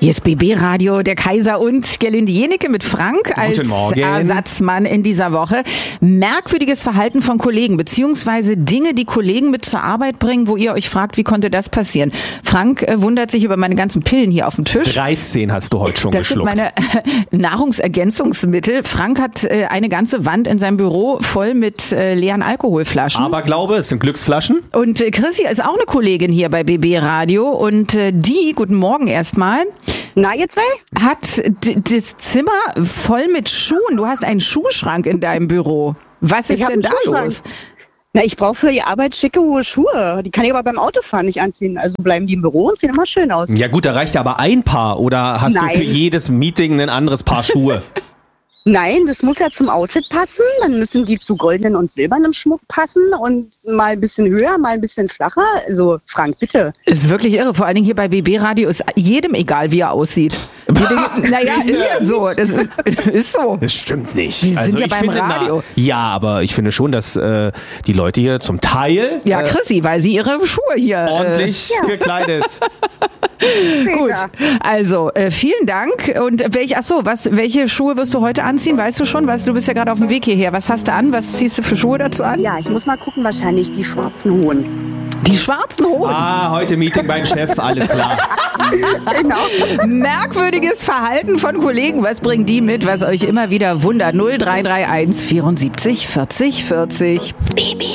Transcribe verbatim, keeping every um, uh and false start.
Hier ist B B Radio, der Kaiser und Gerlinde Jenecke mit Frank als Ersatzmann in dieser Woche. Merkwürdiges Verhalten von Kollegen, beziehungsweise Dinge, die Kollegen mit zur Arbeit bringen, wo ihr euch fragt, wie konnte das passieren? Frank äh, wundert sich über meine ganzen Pillen hier auf dem Tisch. dreizehn hast du heute schon das geschluckt. Das sind meine äh, Nahrungsergänzungsmittel. Frank hat äh, eine ganze Wand in seinem Büro voll mit äh, leeren Alkoholflaschen. Aber glaube, es sind Glücksflaschen. Und äh, Chrissy ist auch eine Kollegin hier bei B B Radio und äh, die, guten Morgen erstmal, Na, ihr zwei? hat d- das Zimmer voll mit Schuhen. Du hast einen Schuhschrank in deinem Büro. Was ist Ich hab denn einen da Schuhschrank. los? Na, ich brauche für die Arbeit schicke, hohe Schuhe. Die kann ich aber beim Autofahren nicht anziehen. Also bleiben die im Büro und sehen immer schön aus. Ja gut, da reicht aber ein Paar. Oder hast Nein. du für jedes Meeting ein anderes Paar Schuhe? Nein, das muss ja zum Outfit passen. Dann müssen die zu goldenen und silbernem Schmuck passen und mal ein bisschen höher, mal ein bisschen flacher. Also, Frank, bitte. Ist wirklich irre. Vor allen Dingen hier bei B B Radio ist jedem egal, wie er aussieht. Jede, naja, ist ja so. Das ist, ist so. Das stimmt nicht. Wir sind also ja ich beim finde, Radio. Na, ja, aber ich finde schon, dass äh, die Leute hier zum Teil Ja, äh, Chrissy, weil sie ihre Schuhe hier... ordentlich Ja. gekleidet. Äh, gut, Peter. also äh, vielen Dank. Und welch, ach so, was, welche Schuhe wirst du heute anziehen? Weißt du schon? Weißt du, du bist ja gerade auf dem Weg hierher. Was hast du an? Was ziehst du für Schuhe dazu an? Ja, ich muss mal gucken, wahrscheinlich die schwarzen Hohen. Die schwarzen Hohen. Ah, heute Meeting beim Chef, alles klar. Genau. Merkwürdiges Verhalten von Kollegen. Was bringen die mit, was euch immer wieder wundert? null drei drei eins vierundsiebzig vierzig vierzig.